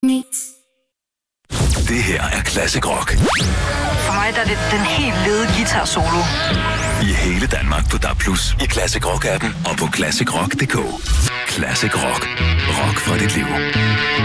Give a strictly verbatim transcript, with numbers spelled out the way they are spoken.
Det her er Classic Rock. For mig der er det den helt lede guitar solo. I hele Danmark på D A B plus, i Classic Rock-appen og på classic rock punktum d k. Classic Rock. Rock for dit liv.